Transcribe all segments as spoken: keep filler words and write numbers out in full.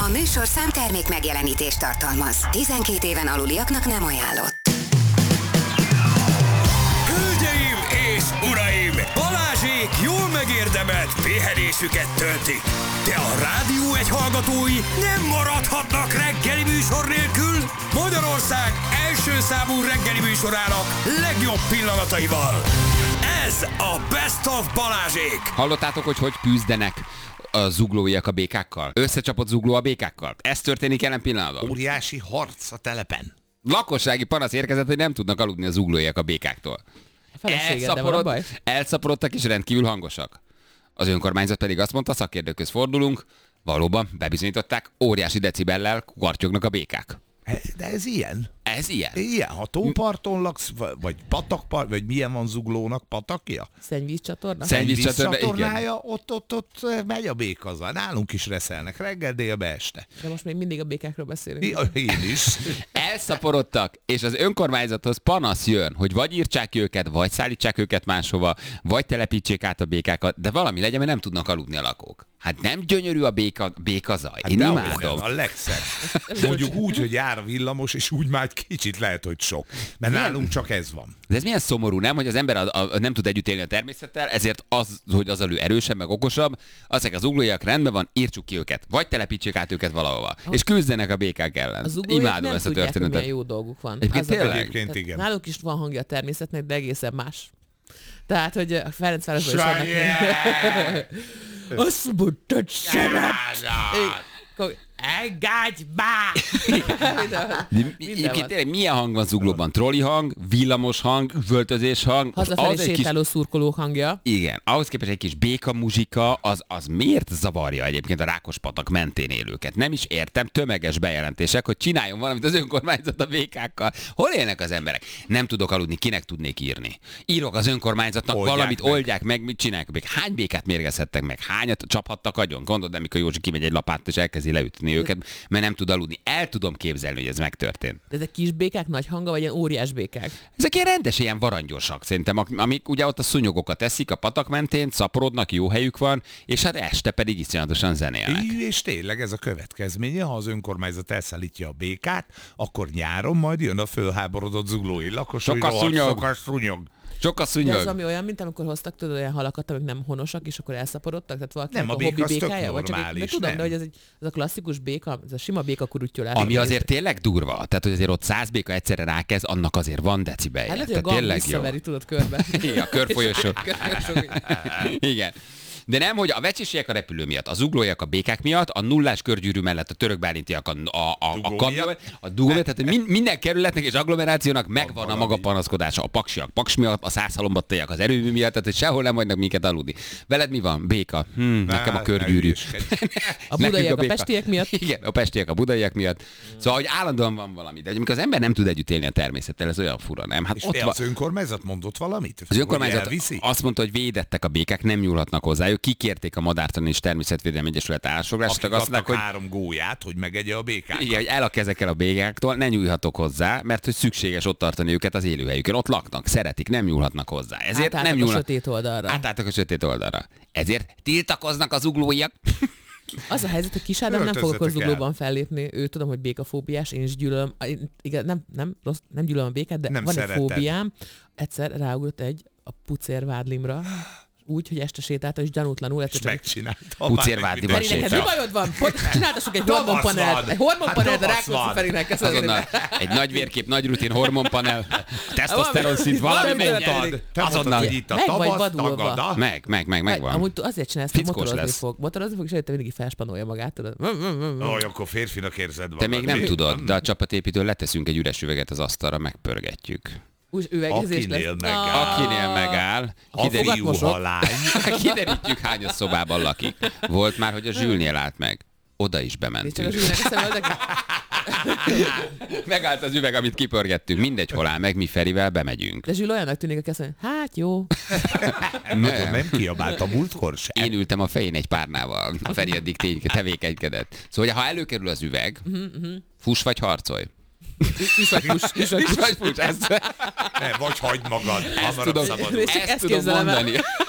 A műsorszám termék megjelenítést tartalmaz. tizenkét éven aluliaknak nem ajánlott. Hölgyeim és uraim! Balázsék jól megérdemelt pihenésüket töltik. De a Rádió egy hallgatói nem maradhatnak reggeli műsor nélkül. Magyarország első számú reggeli műsorának legjobb pillanataival. Ez a Best of Balázsék. Hallottátok, hogy hogy küzdenek a zuglóiak a békákkal? Összecsapott zugló a békákkal? Ez történik jelen pillanatban. Óriási harc a telepen. Lakossági panasz érkezett, hogy nem tudnak aludni a zuglóiak a békáktól. Elszaporod, elszaporodtak és rendkívül hangosak. Az önkormányzat pedig azt mondta, szakértőkhöz fordulunk, valóban bebizonyították, óriási decibellel kukartyognak a békák. De ez ilyen? Ez ilyen? Ilyen, ha tóparton laksz, vagy patakpart, vagy milyen van zuglónak, patakja? Szennyvízcsatorna? Szennyvízcsatornája, ott, ott, ott megy a békaza. Nálunk is reszelnek reggel, délbe, este. De most még mindig a békákról beszélünk. Ja, én is. Elszaporodtak, és az önkormányzathoz panasz jön, hogy vagy írtsák őket, vagy szállítsák őket máshova, vagy telepítsék át a békákat, de valami legyen, mert nem tudnak aludni a lakók. Hát nem gyönyörű a béka, békazaj. Hát én imádom. A legszebb. Mondjuk úgy, hogy jár a villamos, és úgy már kicsit lehet, hogy sok. Mert nem. Nálunk csak ez van. De ez milyen szomorú, nem? Hogy az ember a, a, nem tud együtt élni a természettel, ezért az, hogy az elő erősebb, meg okosabb, azok az zuglóiak rendben van, írtsuk ki őket. Vagy telepítsék át őket valahova. Ah. És küzdenek a békák ellen. Imádom ezt a történetet. Milyen jó dolguk van. Egyébként tényleg? Egyébként igen. Náluk is van hangja a természetnek, de egészen más. Tehát, hogy a Ferencvárosban is vannak. Azt mondtad, szeret! Engedj már! Egyébként tényleg milyen hang van zuglóban? Trolli hang, villamos hang, üvöltözés hang. Hazafelé sétáló kis... szurkoló hangja. Igen, ahhoz képest egy kis béka muzsika, az, az miért zavarja egyébként a Rákospatak mentén élőket? Nem is értem, tömeges bejelentések, hogy csináljon valamit az önkormányzat a békákkal. Hol élnek az emberek? Nem tudok aludni, kinek tudnék írni? Írok az önkormányzatnak, oldják valamit, meg. oldják meg, mit csinálják? Hány békát mérgezhettek meg? Hányat csaphattak agyon? Gondolod, amikor Józsi kimegy egy lapát és elkezdi leütni őket, mert nem tud aludni. El tudom képzelni, hogy ez megtörtént. De ezek kis békák, nagy hanga, vagy ilyen óriás békák? Ezek ilyen rendes, ilyen varangyósak szerintem, amik ugye ott a szúnyogokat eszik a patak mentén, szaporodnak, jó helyük van, és hát este pedig iszonyatosan zenélnek. És tényleg ez a következménye, ha az önkormányzat elszállítja a békát, akkor nyáron majd jön a fölháborodott zuglói lakos, Sok a szúnyog. szúnyog. Sok a szúnyog. De ez ami olyan, mint amikor hoztak tudod olyan halakat, amik nem honosak, és akkor elszaporodtak, tehát valaki nem, a, a hobbi békája, vagy csak egy, de tudom, nem. De hogy ez, egy, ez a klasszikus béka, ez a sima béka kurutyolás. Ami azért tényleg durva, tehát hogy azért ott száz béka egyszerre rákezd, annak azért van decibelje. Hát lehet, hogy a gam visszaveri, tudod, körbe. Igen, a körfolyosó. Igen. De nem, hogy a vecsések a repülő miatt, a zuglóiak a békák miatt, a nullás körgyűrű mellett a törökbálintiak a, a, a, a kamyon, a dugó miatt, tehát min, minden kerületnek és agglomerációnak megvan a maga panaszkodása. A paksiak, paks miatt, a százhalombattaiak az erőmű miatt, tehát hogy sehol nem hagynak minket aludni. Veled mi van? Béka. Hm, nekem a körgyűrű. A budaiak a, a pestiek miatt. Igen, a pestiek a budaiak miatt. Szóval, hogy állandóan van valami. De amikor az ember nem tud együtt élni a természettel, ez olyan fura, nem? Hát és ott az va... önkormányzat mondott valamit? Az önkormányzat azt mondta, hogy védettek a békák, nem nyúlhatnak hozzájuk. Kikérték a Madártani és Természetvédelmi Egyesület állásfoglalást. Akik adtak hogy... három gólyát, hogy megegye a békákat. Igen, hogy el a kezekkel a békáktól, ne nyúlhatok hozzá, mert hogy szükséges ott tartani őket az élőhelyükön. Ott laknak, szeretik, nem nyúlhatnak hozzá. Ezért átálltak nem nyúlnak a sötét oldalra. Átálltak a sötét oldalra. Ezért tiltakoznak az zuglóiak. Az a helyzet, hogy Kis Ádám nem fog akkor zuglóban fellépni. Ő tudom, hogy békafóbiás, én is gyűlölöm. Igen, nem, nem, rossz, nem gyűlölöm a békát, de nem van szereted. Egy fóbiám. Egyszer ráugrott egy a pucérvádlimra. Úgy, hogy este sétálta, és gyanútlanul. És megcsinálta. Pucérvádliban sétál. Mi bajod van? Csináltassuk egy hormonpanelt. Egy hormonpanelt a Rákóczi Ferinek. Azonnal egy nagy vérkép, nagy rutin hormonpanel. Tesztoszteron szint valami menjen. Azonnal. Itt a tavasz tagada. Meg, meg, meg, megvan. Amúgy azért csinálsz, hogy motorozni fog. Motorozni fog, és előtte mindig felspanolja magát, tudod. Ó, akkor férfinak érzed van. Te még nem tudod, de a csapatépítőn leteszünk egy üres üveget az asztalra, megpörgetjük. Akinél megáll. Akinél megáll. Kiderítjük, hány a szobában lakik. Volt már, hogy a Zsülnél állt meg. Oda is bementünk. Megállt az üveg, amit kipörgettünk. Mindegy, hol áll meg, mi Ferivel bemegyünk. De Zsül olyannak tűnik, hogy azt mondja, hát jó. nem, nem kiabált a múltkor sem. Én ültem a fején egy párnával. A Feri addig tény, tevékenykedett. Szóval, ha előkerül az üveg, fuss vagy harcolj. Is vagy fuss, is vagy fuss. Ne, vagy hagyd magad. Ezt tudom, ezt tudom mondani.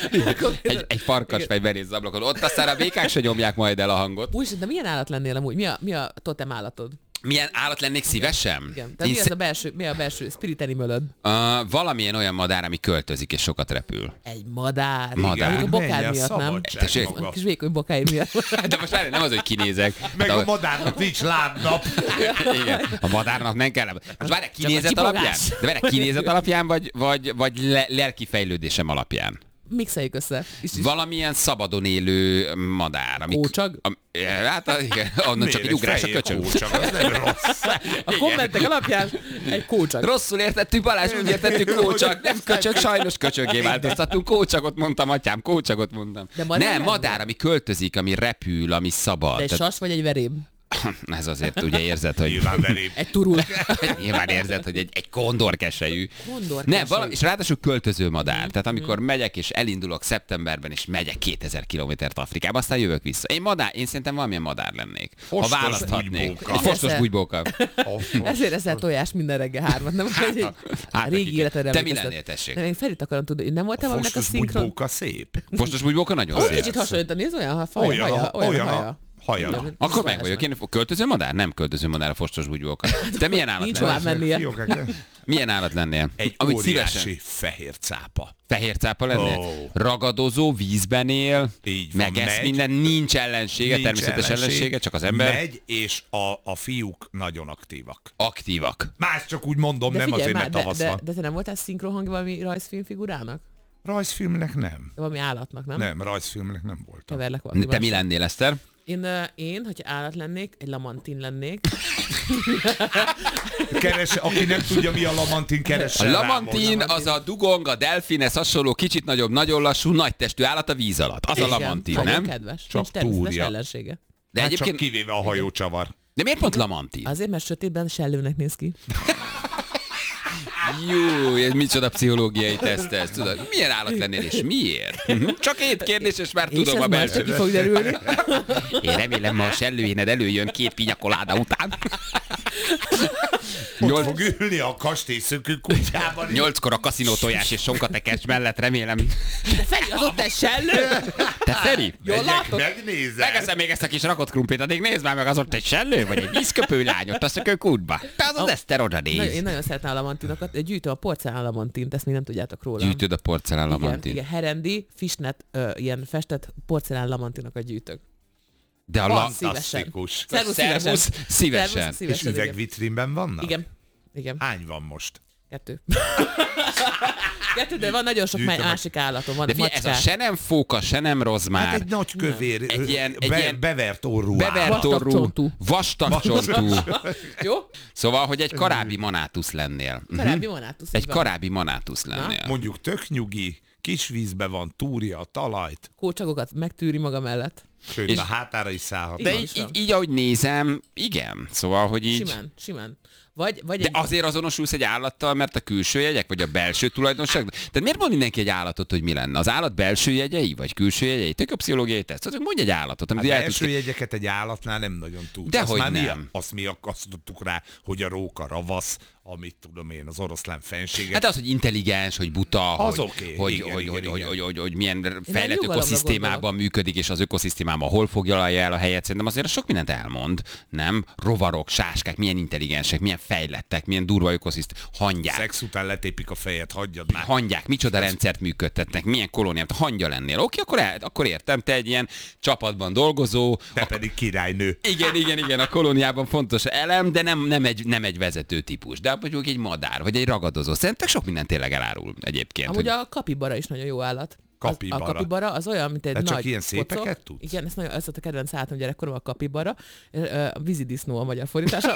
egy, egy farkasfej benéz ablakon. Ott aztán a békák se nyomják majd el a hangot. Úgy, de milyen állat lennél amúgy? Mi a, mi a totem állatod? Milyen állat lennék szívesen? Igen. Tehát mi, az a belső, mi a belső spirit animalod? Uh, valamilyen olyan madár, ami költözik és sokat repül. Egy madár. Madár. Igen, a bokád miatt, nem? Tessék? A kis vékony bokáid miatt. De most már nem az, hogy kinézek. Meg de a madárnak nincs lábnap. Igen, a madárnak nem kell. Most várj, kinézet alapján? De várj, kinézet alapján, vagy, vagy, vagy le, lelki fejlődésem alapján? Mixeljük össze. Is, is. Valamilyen szabadon élő madár. Amik, Kócsag? Am, hát igen, onnan csak egy ugrás a köcsög. Kócsag, az nem rossz. A kommentek alapján egy kócsag. Rosszul értettük, Balázs, úgy értettük, kócsag. Nem köcsög, sajnos köcsögé változtattunk. Kócsagot mondtam, atyám, kócsagot mondtam. De madár nem, madár, ami költözik, ami repül, ami szabad. De egy sas vagy egy veréb? Ez azért ugye érzed, hogy... Nyilván veréb. Egy turul. Nyilván érzed, hogy egy, egy kondorkeselyű. Kondorkeselyű. Nem, valami, és ráadásul költöző madár. Tehát amikor megyek és elindulok szeptemberben, és megyek kétezer kilométert Afrikába, aztán jövök vissza. Én madár, én szerintem valamilyen madár lennék. Fostos ha választhatnék. bugybóka. Egy fostos bugybóka. Ezért eszel tojás minden reggel hármat, nem? Hogy hát, régi életedre te mi emlékeztet. lennél, tessék? Nem, én Ferit akarom tudni, hogy nem voltál A valaminek a fostos szinkron? bugybóka szép. Fostos bugybóka nagyon Ó, szép. kicsit hasonlítani, ez olyan, ha faj, Olyan, haja, olyan, olyan haja. a haja. Akkor meg vagyok. Én költöző madár? Nem költöző madár a fostos bugybóka. Te milyen állat Nincs lennél? tovább mennie. Milyen állat lennél? Egy Amit óriási szívesen. fehér cápa. Fehér cápa lennél? Ó. Ragadozó, vízben él, Így van, megesz megy. minden, nincs ellensége, Nincs természetes ellenség. ellensége, csak az ember. Megy, és a, a fiúk nagyon aktívak. Aktívak. Más csak úgy mondom, De nem figyelj azért, már, mert de, tavasz de, van. de te nem voltál szinkronhang valami rajzfilmfigurának? Rajzfilmnek nem. De valami állatnak, nem? Nem, rajzfilmnek nem voltam. Keverlek valami Te mi mással. lennél, Eszter? Én, uh, én, hogyha állat lennék, egy lamantin lennék. Keresse, aki nem tudja, mi a lamantin, keresse A rá lamantin most. az a dugong, a delfinhez hasonló, kicsit nagyobb, nagyon lassú, nagy testű állat a víz alatt. Az a Igen, lamantin, nagyon nem? kedves. Csak Nincs természetes túrja. ellensége. De Hát egyébként, csak kivéve a hajócsavar. de miért pont lamantin? Azért, mert sötétben sellőnek néz ki. Jó, ez micsoda pszichológiai teszt ez, tudod? Milyen állat lennél és miért? Csak két kérdés, és már És tudom ez a majd csak ki belső. fog derülni. Én remélem, ma a sellőjéned előjön két pinyakoláda után. Ott Nyolc, fog ülni a kastélyszökő kutyában. nyolckor a kaszinó tojás és sonkatekes mellett, remélem. Feri, az ott egy sellő! Te Feri? Jól Megyek, látod? megnézem. Megeszem még ezt a kis rakott krumplit, addig nézd már meg, az ott egy sellő, vagy egy vízköpő lány, ott a szökőkútba. Te az az Eszter oda Nagyon, én néz. nagyon szeretem a lamantinokat. Gyűjtöm a porcelán lamantint, ezt még nem tudjátok róla. Gyűjtöd a porcelán Igen, lamantin. igen, herendi, fishnet, ö, ilyen festett porcelán lamantinokat gyűjtök. De a la... Fantasztikus. Szervusz, szívesen. Szervusz, szívesen. Szervusz, És szívesen, igen. üvegvitrínben vannak? Igen. Igen. Hány van most? Kettő. Kettő, de van nagyon sok Gyűjtöm má- a- másik állatom. Van De figyelj, ez a macskák. se nem fóka, se nem rozmár. Hát egy nagy kövér, Egy ilyen- egy be, ilyen- bevert orrú áll. Bevert Vastag orrú, csontú. vastag csontú. Jó? Szóval, hogy egy karábi manátusz lennél. Karábbi monátusz. Egy karábi manátusz lennél. Mondjuk tök nyugi, kis vízbe van, túrja a talajt, Kócsagokat megtűri maga mellett. sőt És- a hátára is szállhat. De Igen, így, is van. így, így, ahogy nézem, igen. Szóval, hogy így... Simán, simán. Vagy, vagy De egy... azért azonosulsz egy állattal, mert a külső jegyek, vagy a belső tulajdonság? Tehát miért mond mindenki egy állatot, hogy mi lenne? Az állat belső jegyei, vagy külső jegyei? Tök a pszichológiai teszt. Szóval mondj egy állatot, amit Hát el első tudsz... jegyeket egy állatnál nem nagyon tud. Dehogy azt már nem. Mi, azt mi akasztottuk rá, hogy a róka ravasz, amit tudom én, az oroszlán fenséget. Hát az, hogy intelligens, hogy buta, Az hogy, oké, hogy, igen, hogy, igen, hogy, igen. hogy, hogy, hogy milyen fejlett nyugalomra ökoszisztémában gondolok. működik, és az ökoszisztémában hol foglalja el a helyet. Szerintem azért sok mindent elmond, nem? Rovarok, sáskák, milyen intelligensek, milyen fejlettek, milyen durva ökoszisztém, hangyák. Szex után letépik a fejet, hagyjad már. Hangyák, micsoda rendszert működtetnek, milyen kolóniát, ha hangya lennél. Oké, akkor, el, akkor értem, te egy ilyen csapatban dolgozó, Te pedig királynő. igen, igen, igen, a kolóniában fontos elem, de nem, nem, egy, nem egy vezető típus. De mondjuk egy madár, vagy egy ragadozó. Szerintem sok minden tényleg elárul egyébként. Amúgy hogy- a kapibara is nagyon jó állat. Az, Kapibara. a kapibara az olyan, mint egy De csak nagy ilyen szépeket pocok. tudsz? Igen, ez, nagyon, ez volt a kedvenc állatom gyerekkorom, a kapibara. Ö, A vízidisznó a magyar fordítása.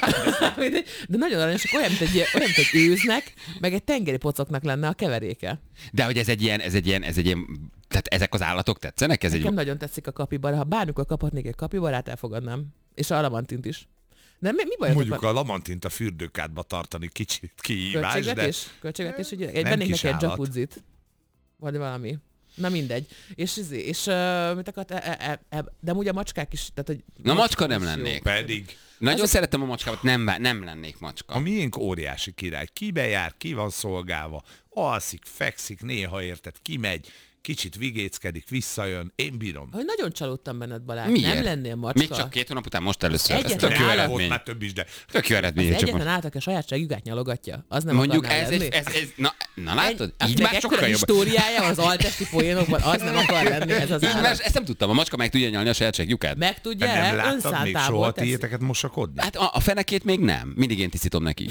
De nagyon aranyosak, olyan, mint egy, olyan, mint egy őznek, meg egy tengeri pocoknak lenne a keveréke. De hogy ez egy ilyen, ez egy ilyen, ez egy ilyen, tehát ezek az állatok tetszenek? Ez egy... Nekem nagyon tetszik a kapibara. Ha bármikor kaphatnék egy kapibarát, elfogadnám. És a lamantint is. De mi, mi bajotok Mondjuk van? a lamantint a fürdőkádba tartani kicsit kihívás, de Költségvetés? Költségvetés, hogy egy Nem vennék kis neki egy állat. jacuzzit. Vagy valami. Na mindegy. És, és, és uh, mit akart, e, e, e, de amúgy a macskák is, tehát hogy... Na, macska nem is jó. lennék. pedig Nagyon Ez- szeretem a macskámat, nem, nem lennék macska. a miénk óriási király. Kibe jár, ki van szolgálva, alszik, fekszik, néha érted, kimegy, kicsit vigéckedik, visszajön, én bírom. Hogy nagyon csalódtam benned, Balázs. Miért? Nem lennél macska. Még csak két hónap után most először. Ez tök jó eredmény. Már több is, de... Tök jó eredmény. Az egyetlen által a sajátság jugát nyalogatja. Az nem Mondjuk ez, ez, ez, ez, ez, na, na látod? Egy, Így már sokkal jobb. históriája az altesti poénokban, az nem akar lenni ez az Így állat. már, ezt nem tudtam, a macska meg tudja nyalni a sajátság lyukát. Meg tudja, Nem láttad még önszántából soha teszi. tiéteket mosakodni? Hát a, a fenekét még nem. Mindig én tisztítom neki.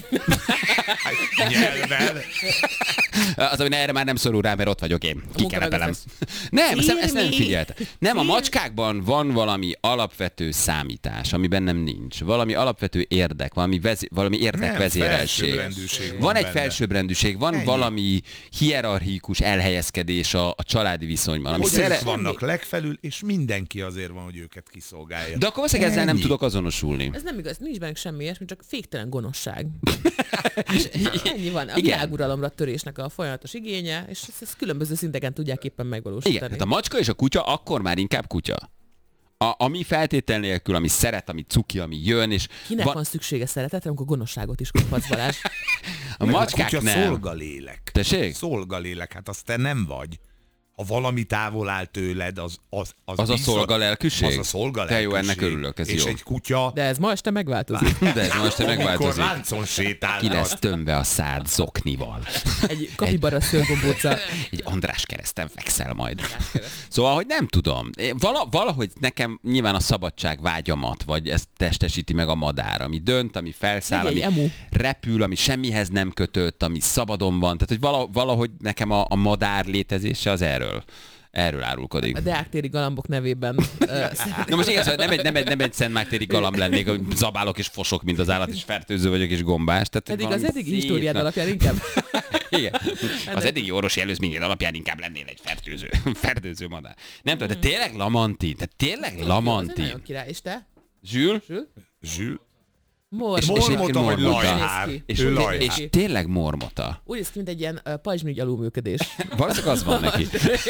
Nyelven. Az, ami erre már nem szorul rá, mert ott vagyok én. Kikerepelem. Nem, ezt, ezt nem figyelt. Nem, a macskákban van valami alapvető számítás, ami bennem nincs. Valami alapvető érdek, valami, vezé, valami érdekvezérelség. felsőbbrendűség Van egy benne. felsőbbrendűség, van Ennyi. valami hierarchikus elhelyezkedés a, a családi viszonyban. Ami Hogy szere... ők vannak legfelül, és mindenki azért van, hogy őket kiszolgálja. De akkor valószínűleg ezzel nem Ennyi. tudok azonosulni. Ez nem igaz, nincs bennük semmi ilyesmi, csak féktelen gonoszság. És ennyi van. A Igen. világuralomra törésnek a folyamatos igénye, és ezt, ezt különböző szinteken tudják éppen megvalósítani. Igen, hát a macska és a kutya akkor már inkább kutya. A, ami feltétel nélkül, ami szeret, ami cuki, ami jön, és Kinek van- van szüksége szeretetre, amikor gonoszságot is kaphatsz, Balázs? a Meg macskák kutya nem. szolgalélek. Tessék? Szolgalélek, hát azt te nem vagy. Ha valami távol áll tőled, az az, az, Az a vissza- szolgalelkűség? Az a szolgalelkűség. De jó, ennek örülök, ez és jó. egy kutya, De ez ma este megváltozik. De ez most amikor megváltozik. láncon sétál, Ki lesz tömve a szád zoknival. Egy kapibara szőrgombóca. Egy András kereszten fekszel majd. Szóval, hogy nem tudom. Én Vala, valahogy nekem nyilván a szabadság vágyamat, vagy ezt testesíti meg a madár, ami dönt, ami felszáll, Egy ami emu. repül, ami semmihez nem kötött, ami szabadon van. Tehát, hogy vala, valahogy nekem a, a madár létezése az erről. Erről árulkodik. A Deák-téri galambok nevében. ö, Na most igaz, hogy nem egy, nem egy, nem egy szentmártéri galamb lennék, hogy zabálok és fosok, mint az állat, és fertőző vagyok, és gombás. Tehát Pedig az valami eddigi szép históriád nagy- alapján inkább. Igen. Az eddigi orvosi előzményed alapján inkább lennél egy fertőző, fertőző madár. Nem tudom, de tényleg Lamantin, tehát tényleg Az egy Lamantin. nagyon király. És te? Zsül? Zsül. Mor. És- és Mormota egyébként vagy mormota. lajhár? Néz ki. És, Ő és, lajhár. és tényleg mormota. Úgy néz ki, mint egy ilyen uh, pajzsmirigy alulműködés. Valószínűleg az van neki.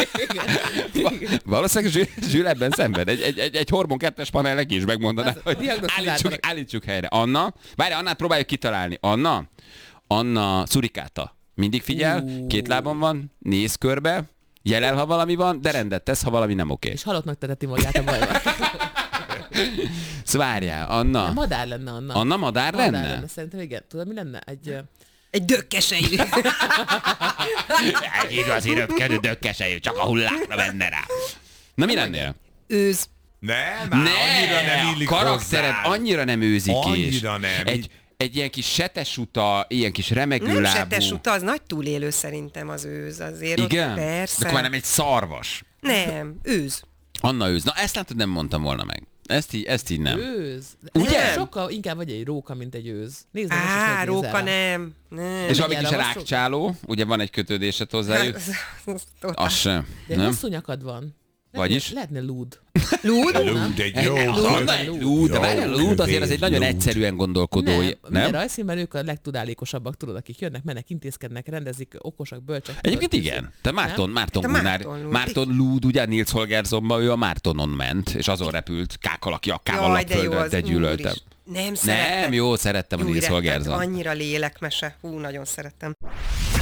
Va- Valószínűleg Zsül, Zsül ebben szenved. Egy, egy, egy, egy hormon kettes panel neki is megmondaná, Az hogy diagnosztizáltanak. állítsuk, állítsuk helyre. Anna, várj, Annát próbáljuk kitalálni. Anna, Anna szurikáta. Mindig figyel, Ú. két lábon van, néz körbe, jelel, ha valami van, de rendet tesz, ha valami nem oké. És halottnak tereti magát a bajban. Szóval várjál, Anna. Madár lenne Anna. Anna madár Madár lenne? lenne? Szerintem igen. Tudod, mi lenne? Egy... ö, Egy dökkesejű. Egy igazi röpkedő dökkesejű, csak a hullákra menne rá. Na mi lennél? Őz. Nem, már annyira nem a illik karaktered hozzá. annyira nem őzik is. Annyira nem. Egy, Így- egy ilyen kis setesuta, ilyen kis remegő Nem lábú. setes uta, az nagy túlélő szerintem az őz. Azért ott Igen? persze. De akkor már nem egy szarvas. Nem, őz. Anna őz. Na ezt látod, nem mondtam volna meg. Ezt így, ezt így nem. Őz. Ugye? Ez sokkal inkább vagy egy róka, mint egy őz. Nézd meg, most is Á, megnézel róka rá. nem. Nem. És valami Egy kis elravasztó? rákcsáló, ugye van egy kötődésed hozzájuk. Az sem. De Nem? hosszú nyakad van. Vagyis? Lehetne lúd. Lúd? Lúd, egy jó. Anna egy lúd, de várjál, lúd azért az egy nagyon lúd. egyszerűen gondolkodó, Nem, nem? minden rajzfilmben ők a legtudálékosabbak, tudod, akik jönnek, mennek, intézkednek, rendezik, okosak, bölcsek. Egyébként tudod, igen. Te Márton, Márton Hát a Gunnar, Márton Lúd. Márton Lúd, ugye Nils Holgerssonban, ő a Mártonon ment, és azon repült, kákalaki akkával Jaj, de jó lapföldön, az, te gyűlöltem. úristen. Nem szerettem. Nem, jó, szerettem a Jó, Nils rettent, Holgersson. Annyira lélekmese. Hú, nagyon szerettem.